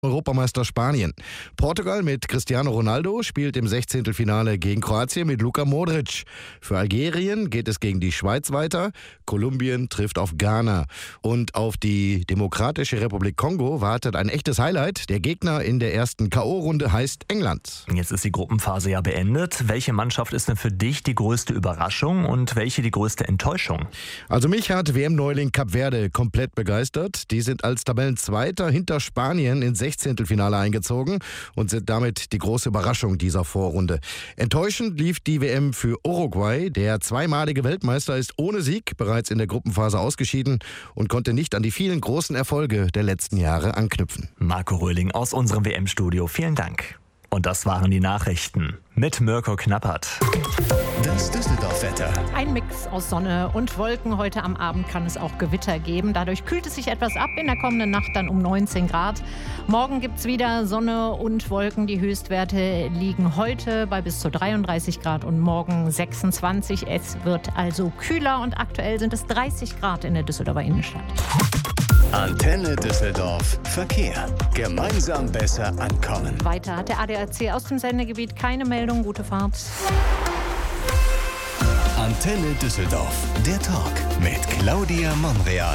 Europameister Spanien. Portugal mit Cristiano Ronaldo spielt im 16. gegen Kroatien mit Luka Modric. Für Algerien geht es gegen die Schweiz weiter. Kolumbien trifft auf Ghana. Und auf die Demokratische Republik Kongo wartet ein echtes Highlight. Der Gegner in der ersten K.O.-Runde heißt England. Jetzt ist die Gruppenphase ja beendet. Welche Mannschaft ist denn für dich die größte Überraschung und welche die größte Enttäuschung? Also mich hat WM-Neuling Kap Verde komplett begeistert. Die sind als Tabellenzweiter hinter Spanien ins 16. eingezogen und sind damit die große Überraschung dieser Vorrunde. Enttäuschend lief die WM für Uruguay. Der zweimalige Weltmeister ist ohne Sieg bereits in der Gruppenphase ausgeschieden und konnte nicht an die vielen großen Erfolge der letzten Jahre anknüpfen. Marco Röhling aus unserem WM-Studio, vielen Dank. Und das waren die Nachrichten mit Mirko Knappert. Das Düsseldorf-Wetter. Ein Mix aus Sonne und Wolken. Heute am Abend kann es auch Gewitter geben. Dadurch kühlt es sich etwas ab. In der kommenden Nacht dann um 19 Grad. Morgen gibt es wieder Sonne und Wolken. Die Höchstwerte liegen heute bei bis zu 33 Grad und morgen 26. Es wird also kühler und aktuell sind es 30 Grad in der Düsseldorfer Innenstadt. Antenne Düsseldorf. Verkehr. Gemeinsam besser ankommen. Weiter hat der ADAC aus dem Sendegebiet keine Meldung. Gute Fahrt. Antenne Düsseldorf. Der Talk mit Claudia Monreal.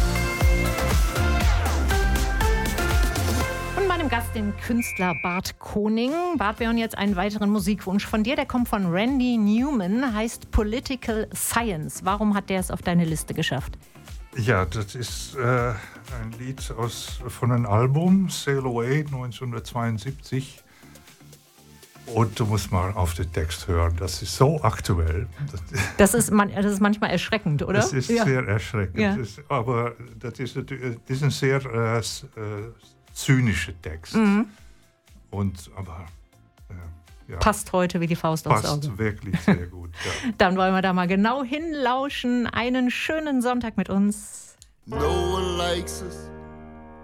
Und meinem Gast, den Künstler Bart Koning. Bart, wir hören jetzt einen weiteren Musikwunsch von dir. Der kommt von Randy Newman, heißt Political Science. Warum hat der es auf deine Liste geschafft? Ja, das ist ein Lied von einem Album, Sail Away, 1972. Und du musst mal auf den Text hören, das ist so aktuell. Das ist manchmal erschreckend, oder? Das ist sehr erschreckend. Ja. Aber das ist ein sehr zynischer Text. Mhm. Aber ja, passt heute wie die Faust aufs Auge. Passt wirklich sehr gut. Ja. Dann wollen wir da mal genau hinlauschen. Einen schönen Sonntag mit uns. No one likes us.